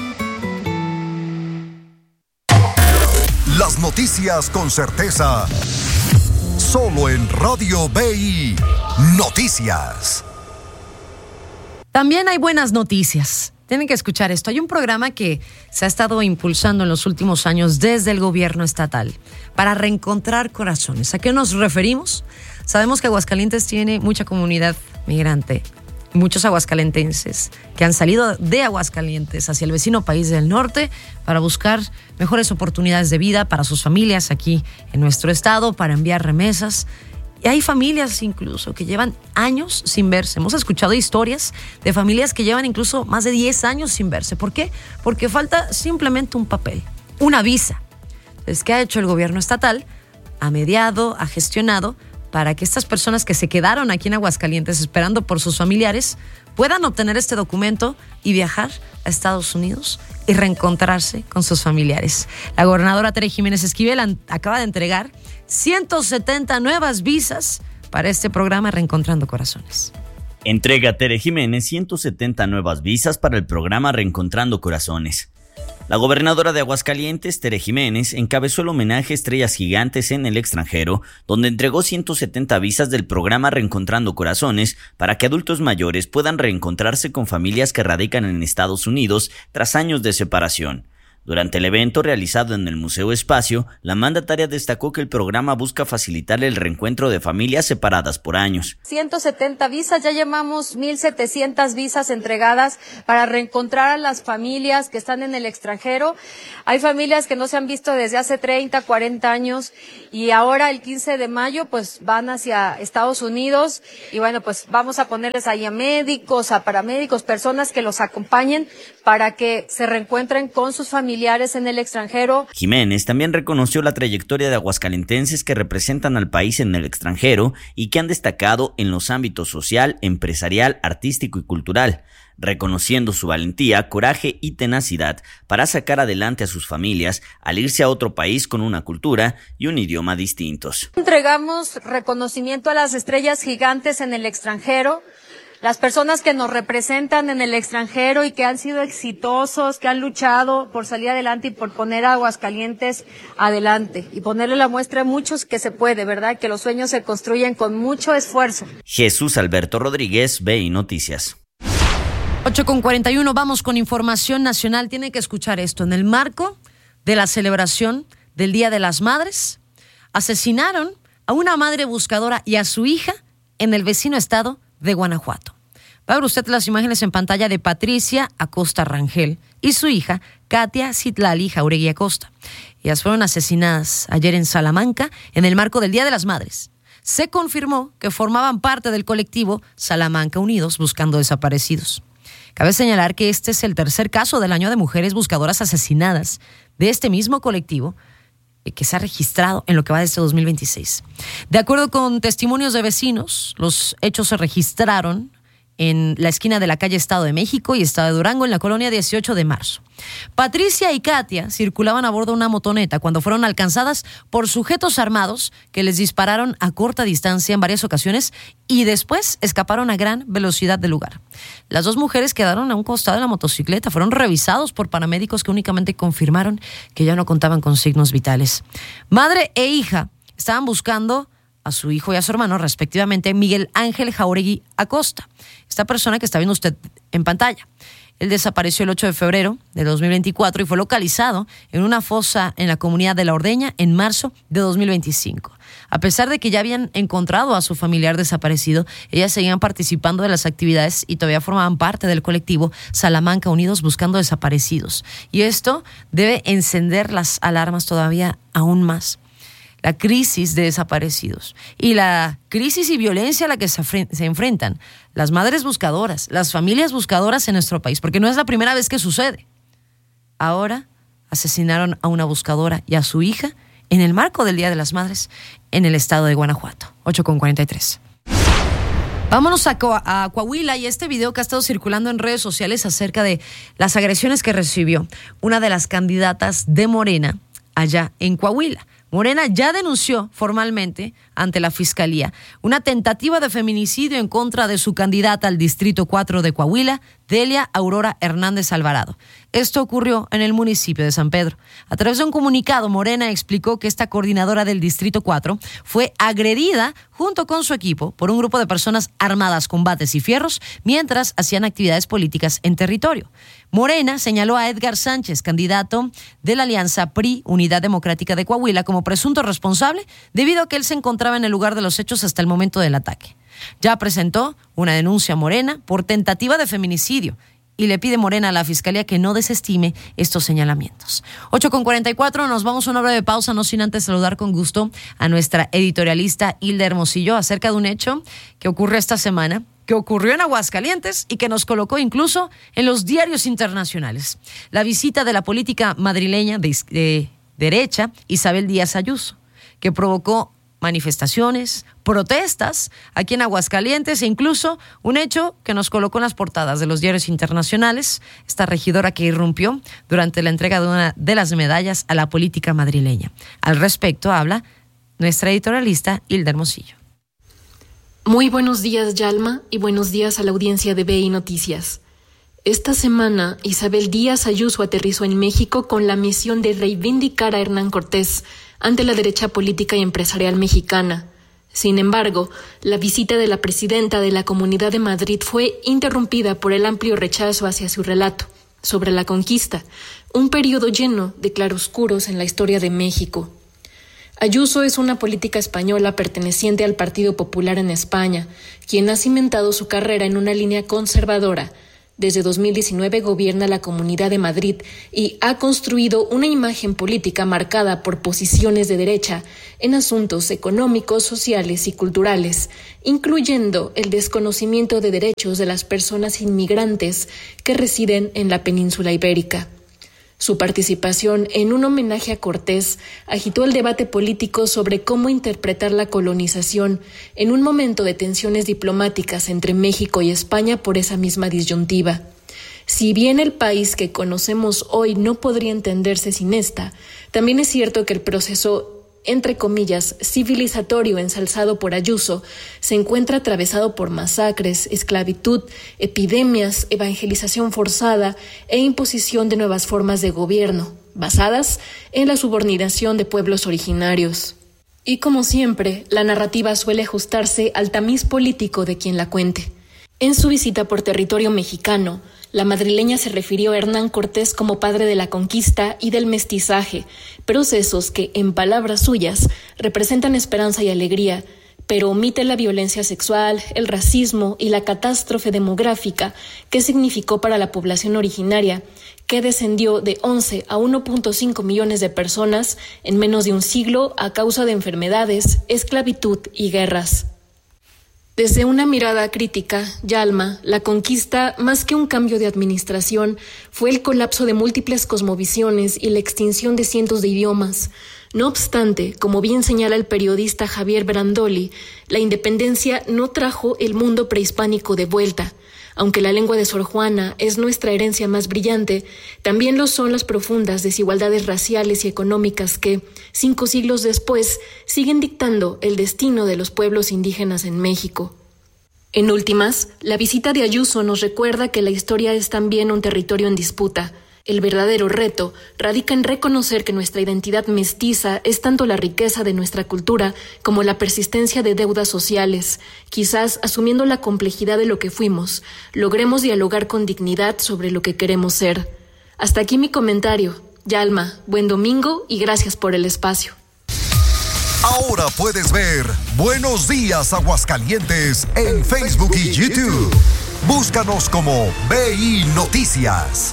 Las noticias con certeza. Solo en Radio BI. Noticias. También hay buenas noticias. Tienen que escuchar esto. Hay un programa que se ha estado impulsando en los últimos años desde el gobierno estatal para reencontrar corazones. ¿A qué nos referimos? Sabemos que Aguascalientes tiene mucha comunidad migrante. Muchos aguascalentenses que han salido de Aguascalientes hacia el vecino país del norte para buscar mejores oportunidades de vida para sus familias aquí en nuestro estado, para enviar remesas. Y hay familias incluso que llevan años sin verse. Hemos escuchado historias de familias que llevan incluso más de 10 años sin verse. ¿Por qué? Porque falta simplemente un papel, una visa. Entonces, ¿qué ha hecho el gobierno estatal? Ha mediado, ha gestionado para que estas personas que se quedaron aquí en Aguascalientes esperando por sus familiares puedan obtener este documento y viajar a Estados Unidos y reencontrarse con sus familiares. La gobernadora Tere Jiménez Esquivel acaba de entregar 170 nuevas visas para este programa Reencontrando Corazones. Entrega Tere Jiménez 170 nuevas visas para el programa Reencontrando Corazones. La gobernadora de Aguascalientes, Tere Jiménez, encabezó el homenaje a estrellas gigantes en el extranjero, donde entregó 170 visas del programa Reencontrando Corazones para que adultos mayores puedan reencontrarse con familias que radican en Estados Unidos tras años de separación. Durante el evento realizado en el Museo Espacio, la mandataria destacó que el programa busca facilitar el reencuentro de familias separadas por años. 170 visas, ya llevamos 1,700 visas entregadas para reencontrar a las familias que están en el extranjero. Hay familias que no se han visto desde hace 30, 40 años y ahora el 15 de mayo pues van hacia Estados Unidos y bueno, pues vamos a ponerles ahí a médicos, a paramédicos, personas que los acompañen para que se reencuentren con sus familiares en el extranjero. Jiménez también reconoció la trayectoria de aguascalentenses que representan al país en el extranjero y que han destacado en los ámbitos social, empresarial, artístico y cultural, reconociendo su valentía, coraje y tenacidad para sacar adelante a sus familias al irse a otro país con una cultura y un idioma distintos. Entregamos reconocimiento a las estrellas gigantes en el extranjero, las personas que nos representan en el extranjero y que han sido exitosos, que han luchado por salir adelante y por poner a Aguascalientes adelante y ponerle la muestra a muchos que se puede, ¿verdad? Que los sueños se construyen con mucho esfuerzo. Jesús Alberto Rodríguez, BI Noticias. 8:41, vamos con información nacional. Tiene que escuchar esto. En el marco de la celebración del Día de las Madres, asesinaron a una madre buscadora y a su hija en el vecino estado de Guanajuato. Va a ver usted las imágenes en pantalla de Patricia Acosta Rangel y su hija Katia Citlali Jauregui Acosta. Ellas fueron asesinadas ayer en Salamanca en el marco del Día de las Madres. Se confirmó que formaban parte del colectivo Salamanca Unidos Buscando Desaparecidos. Cabe señalar que este es el tercer caso del año de mujeres buscadoras asesinadas de este mismo colectivo que se ha registrado en lo que va de este 2026. De acuerdo con testimonios de vecinos, los hechos se registraron en la esquina de la calle Estado de México y Estado de Durango, en la colonia 18 de marzo. Patricia y Katia circulaban a bordo de una motoneta cuando fueron alcanzadas por sujetos armados que les dispararon a corta distancia en varias ocasiones y después escaparon a gran velocidad del lugar. Las dos mujeres quedaron a un costado de la motocicleta, fueron revisados por paramédicos que únicamente confirmaron que ya no contaban con signos vitales. Madre e hija estaban buscando a su hijo y a su hermano, respectivamente, Miguel Ángel Jauregui Acosta, esta persona que está viendo usted en pantalla. Él desapareció el 8 de febrero de 2024 y fue localizado en una fosa en la comunidad de La Ordeña en marzo de 2025. A pesar de que ya habían encontrado a su familiar desaparecido, ellas seguían participando de las actividades y todavía formaban parte del colectivo Salamanca Unidos Buscando Desaparecidos. Y esto debe encender las alarmas todavía aún más. La crisis de desaparecidos y la crisis y violencia a la que se enfrentan las madres buscadoras, las familias buscadoras en nuestro país, porque no es la primera vez que sucede. Ahora asesinaron a una buscadora y a su hija en el marco del Día de las Madres en el estado de Guanajuato. 8:43. Vámonos a Coahuila y este video que ha estado circulando en redes sociales acerca de las agresiones que recibió una de las candidatas de Morena allá en Coahuila. Morena ya denunció formalmente ante la Fiscalía una tentativa de feminicidio en contra de su candidata al Distrito 4 de Coahuila, Delia Aurora Hernández Alvarado. Esto ocurrió en el municipio de San Pedro. A través de un comunicado, Morena explicó que esta coordinadora del Distrito 4 fue agredida junto con su equipo por un grupo de personas armadas con bates y fierros mientras hacían actividades políticas en territorio. Morena señaló a Edgar Sánchez, candidato de la Alianza PRI, Unidad Democrática de Coahuila, como presunto responsable debido a que él se encontraba en el lugar de los hechos hasta el momento del ataque. Ya presentó una denuncia a Morena por tentativa de feminicidio y le pide Morena a la Fiscalía que no desestime estos señalamientos. 8:44, nos vamos a una breve pausa, no sin antes saludar con gusto a nuestra editorialista Hilda Hermosillo acerca de un hecho que ocurrió esta semana, que ocurrió en Aguascalientes y que nos colocó incluso en los diarios internacionales. La visita de la política madrileña de derecha, Isabel Díaz Ayuso, que provocó manifestaciones, protestas aquí en Aguascalientes e incluso un hecho que nos colocó en las portadas de los diarios internacionales, esta regidora que irrumpió durante la entrega de una de las medallas a la política madrileña. Al respecto habla nuestra editorialista Hilda Hermosillo. Muy buenos días, Yalma, y buenos días a la audiencia de BI Noticias. Esta semana, Isabel Díaz Ayuso aterrizó en México con la misión de reivindicar a Hernán Cortés ante la derecha política y empresarial mexicana. Sin embargo, la visita de la presidenta de la Comunidad de Madrid fue interrumpida por el amplio rechazo hacia su relato sobre la conquista, un periodo lleno de claroscuros en la historia de México. Ayuso es una política española perteneciente al Partido Popular en España, quien ha cimentado su carrera en una línea conservadora. Desde 2019 gobierna la Comunidad de Madrid y ha construido una imagen política marcada por posiciones de derecha en asuntos económicos, sociales y culturales, incluyendo el desconocimiento de derechos de las personas inmigrantes que residen en la península ibérica. Su participación en un homenaje a Cortés agitó el debate político sobre cómo interpretar la colonización en un momento de tensiones diplomáticas entre México y España por esa misma disyuntiva. Si bien el país que conocemos hoy no podría entenderse sin esta, también es cierto que el proceso, entre comillas, civilizatorio ensalzado por Ayuso, se encuentra atravesado por masacres, esclavitud, epidemias, evangelización forzada e imposición de nuevas formas de gobierno, basadas en la subordinación de pueblos originarios. Y como siempre, la narrativa suele ajustarse al tamiz político de quien la cuente. En su visita por territorio mexicano, la madrileña se refirió a Hernán Cortés como padre de la conquista y del mestizaje, procesos que, en palabras suyas, representan esperanza y alegría, pero omite la violencia sexual, el racismo y la catástrofe demográfica que significó para la población originaria, que descendió de 11 a 1.5 millones de personas en menos de un siglo a causa de enfermedades, esclavitud y guerras. Desde una mirada crítica, Yalma, la conquista, más que un cambio de administración, fue el colapso de múltiples cosmovisiones y la extinción de cientos de idiomas. No obstante, como bien señala el periodista Javier Brandoli, la independencia no trajo el mundo prehispánico de vuelta. Aunque la lengua de Sor Juana es nuestra herencia más brillante, también lo son las profundas desigualdades raciales y económicas que, 5 siglos después, siguen dictando el destino de los pueblos indígenas en México. En últimas, la visita de Ayuso nos recuerda que la historia es también un territorio en disputa. El verdadero reto radica en reconocer que nuestra identidad mestiza es tanto la riqueza de nuestra cultura como la persistencia de deudas sociales. Quizás, asumiendo la complejidad de lo que fuimos, logremos dialogar con dignidad sobre lo que queremos ser. Hasta aquí mi comentario. Yalma, buen domingo y gracias por el espacio. Ahora puedes ver Buenos Días Aguascalientes en Facebook y YouTube. Búscanos como BI Noticias.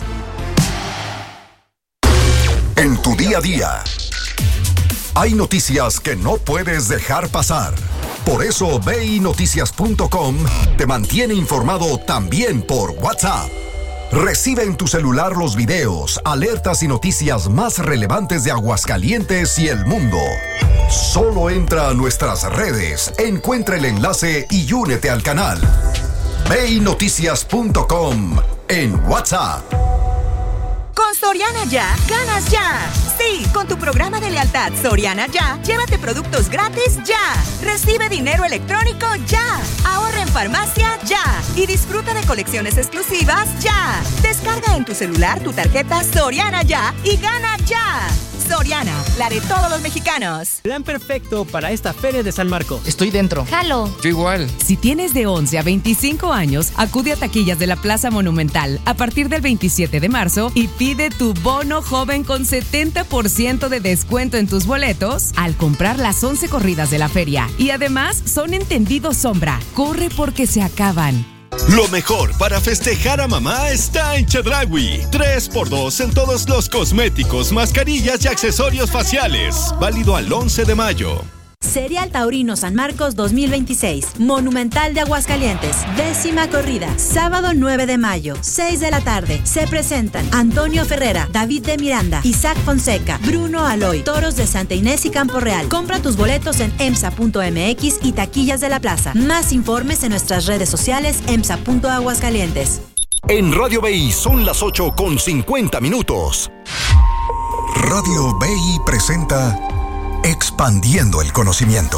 En tu día a día, hay noticias que no puedes dejar pasar. Por eso BINoticias.com te mantiene informado también por WhatsApp. Recibe en tu celular los videos, alertas y noticias más relevantes de Aguascalientes y el mundo. Solo entra a nuestras redes, encuentra el enlace y únete al canal. BINoticias.com en WhatsApp. Con Soriana Ya, ganas ya. Sí, con tu programa de lealtad Soriana Ya, llévate productos gratis ya. Recibe dinero electrónico ya. Ahorra en farmacia ya. Y disfruta de colecciones exclusivas ya. Descarga en tu celular tu tarjeta Soriana Ya y gana ya. Soriana, la de todos los mexicanos. Plan perfecto para esta Feria de San Marcos. Estoy dentro. Jalo. Yo igual. Si tienes de 11 a 25 años, acude a taquillas de la Plaza Monumental a partir del 27 de marzo y pide tu bono joven con 70% de descuento en tus boletos al comprar las 11 corridas de la feria. Y además son entendidos sombra. Corre porque se acaban. Lo mejor para festejar a mamá está en Chedraui. 3x2 en todos los cosméticos, mascarillas y accesorios faciales. Válido al 11 de mayo. Serial Taurino San Marcos 2026, Monumental de Aguascalientes, 10ª corrida, sábado 9 de mayo, 6 de la tarde. Se presentan Antonio Ferrera, David de Miranda, Isaac Fonseca, Bruno Aloy, Toros de Santa Inés y Campo Real. Compra tus boletos en emsa.mx y taquillas de la plaza. Más informes en nuestras redes sociales emsa.aguascalientes. En Radio BI son las 8:50. Radio BI presenta Expandiendo el conocimiento.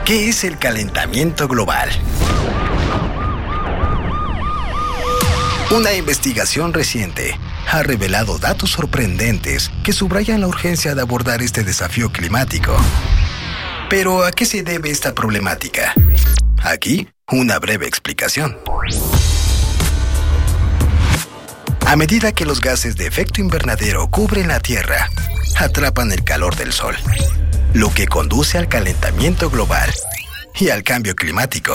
¿Qué es el calentamiento global? Una investigación reciente ha revelado datos sorprendentes que subrayan la urgencia de abordar este desafío climático. Pero, ¿a qué se debe esta problemática? Aquí, una breve explicación. A medida que los gases de efecto invernadero cubren la Tierra, atrapan el calor del Sol, lo que conduce al calentamiento global y al cambio climático.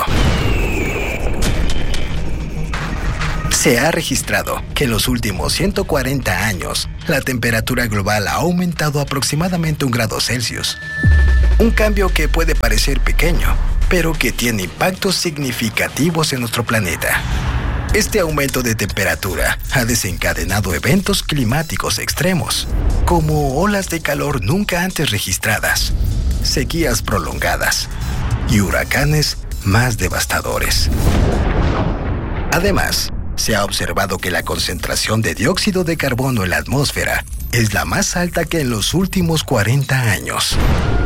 Se ha registrado que en los últimos 140 años, la temperatura global ha aumentado aproximadamente 1 grado Celsius. Un cambio que puede parecer pequeño, pero que tiene impactos significativos en nuestro planeta. Este aumento de temperatura ha desencadenado eventos climáticos extremos, como olas de calor nunca antes registradas, sequías prolongadas y huracanes más devastadores. Además, se ha observado que la concentración de dióxido de carbono en la atmósfera es la más alta que en los últimos 40 años.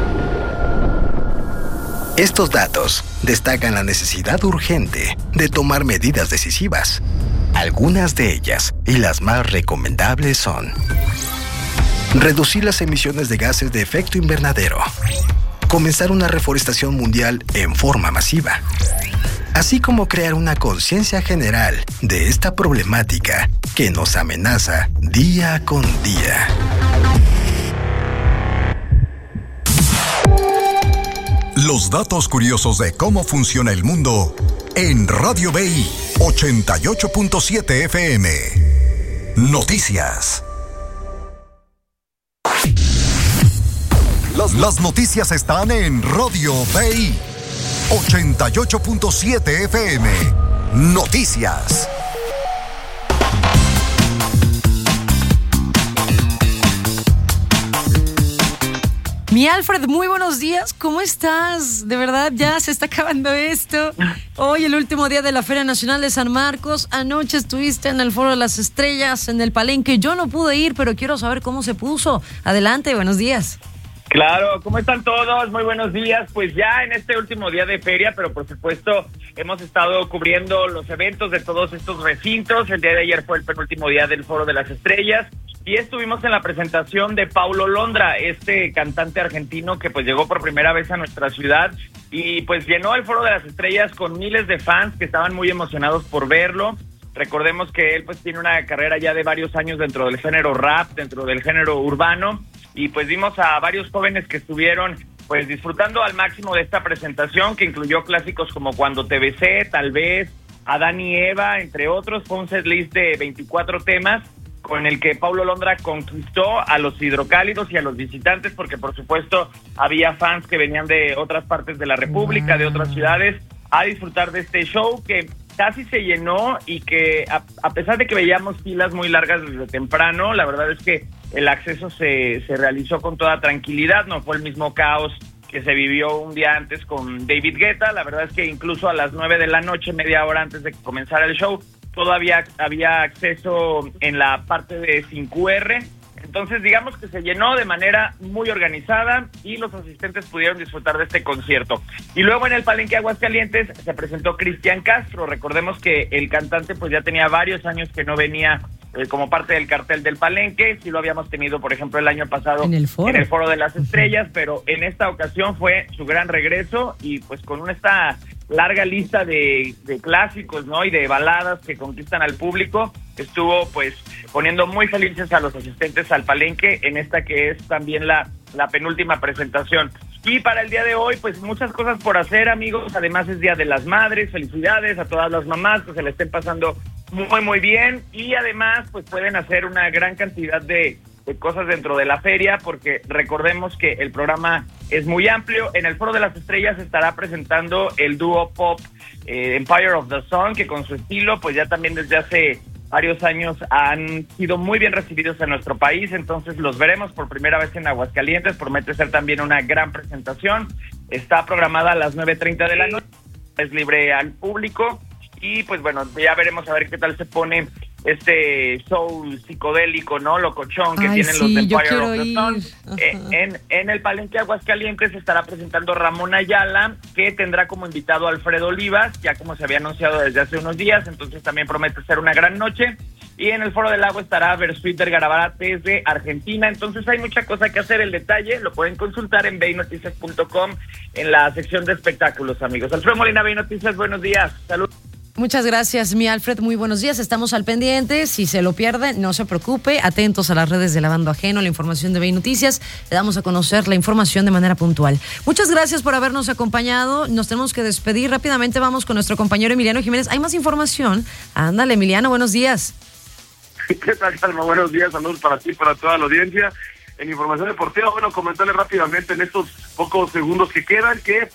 Estos datos destacan la necesidad urgente de tomar medidas decisivas. Algunas de ellas, y las más recomendables, son: reducir las emisiones de gases de efecto invernadero, comenzar una reforestación mundial en forma masiva, así como crear una conciencia general de esta problemática que nos amenaza día con día. Los datos curiosos de cómo funciona el mundo en Radio BI 88.7 FM. Noticias. Las noticias están en Radio BI 88.7 FM. Noticias. Mi Alfred, muy buenos días. ¿Cómo estás? De verdad, ya se está acabando esto. Hoy, el último día de la Feria Nacional de San Marcos. Anoche estuviste en el Foro de las Estrellas, en el Palenque. Yo no pude ir, pero quiero saber cómo se puso. Adelante, buenos días. Claro, ¿cómo están todos? Muy buenos días. Pues ya en este último día de feria, pero por supuesto hemos estado cubriendo los eventos de todos estos recintos. El día de ayer fue el penúltimo día del Foro de las Estrellas y estuvimos en la presentación de Paulo Londra, este cantante argentino que pues llegó por primera vez a nuestra ciudad y pues llenó el Foro de las Estrellas con miles de fans que estaban muy emocionados por verlo. Recordemos que él pues tiene una carrera ya de varios años dentro del género rap, dentro del género urbano. Y pues vimos a varios jóvenes que estuvieron pues disfrutando al máximo de esta presentación, que incluyó clásicos como Cuando te besé, Tal vez, Adán y Eva, entre otros. Fue un setlist de 24 temas con el que Paulo Londra conquistó a los hidrocálidos y a los visitantes, porque por supuesto había fans que venían de otras partes de la República, de otras ciudades, a disfrutar de este show que casi se llenó y que a pesar de que veíamos filas muy largas desde temprano, la verdad es que el acceso se realizó con toda tranquilidad, no fue el mismo caos que se vivió un día antes con David Guetta. La verdad es que incluso a las 9 de la noche, media hora antes de que comenzara el show, todavía había acceso en la parte de 5R. Entonces digamos que se llenó de manera muy organizada y los asistentes pudieron disfrutar de este concierto. Y luego en el Palenque Aguascalientes se presentó Cristian Castro. Recordemos que el cantante pues ya tenía varios años que no venía como parte del cartel del Palenque. Sí lo habíamos tenido, por ejemplo, el año pasado en el Foro de las Estrellas, pero en esta ocasión fue su gran regreso y pues con esta larga lista de clásicos, ¿no? Y de baladas que conquistan al público, estuvo pues poniendo muy felices a los asistentes al Palenque en esta que es también la penúltima presentación. Y para el día de hoy, pues muchas cosas por hacer, amigos. Además es Día de las Madres. Felicidades a todas las mamás que se le estén pasando muy, muy bien. Y además, pues pueden hacer una gran cantidad de cosas dentro de la feria, porque recordemos que el programa es muy amplio. En el Foro de las Estrellas estará presentando el dúo pop Empire of the Sun, que con su estilo, pues ya también desde hace varios años han sido muy bien recibidos en nuestro país. Entonces los veremos por primera vez en Aguascalientes. Promete ser también una gran presentación. Está programada a las 9:30 de la noche, es libre al público y pues bueno, ya veremos a ver qué tal se pone show psicodélico, ¿no? Locochón que tienen los de Empire of the Sun. En el Palenque Aguascalientes se estará presentando Ramón Ayala, que tendrá como invitado a Alfredo Olivas, ya como se había anunciado desde hace unos días, entonces también promete ser una gran noche. Y en el Foro del Lago estará Versuit Vergara desde Argentina. Entonces hay mucha cosa que hacer. El detalle lo pueden consultar en beynoticias.com en la sección de espectáculos, amigos. Alfredo Molina, Bey Noticias, buenos días. Salud. Muchas gracias, mi Alfred. Muy buenos días. Estamos al pendiente. Si se lo pierde, no se preocupe. Atentos a las redes de Lavando Ajeno, la información de Bey Noticias. Le damos a conocer la información de manera puntual. Muchas gracias por habernos acompañado. Nos tenemos que despedir. Rápidamente vamos con nuestro compañero Emiliano Jiménez. Hay más información. Ándale, Emiliano, buenos días. ¿Qué tal, Calma? Buenos días, saludos para ti, para toda la audiencia. En información deportiva, bueno, comentarle rápidamente en estos pocos segundos que quedan que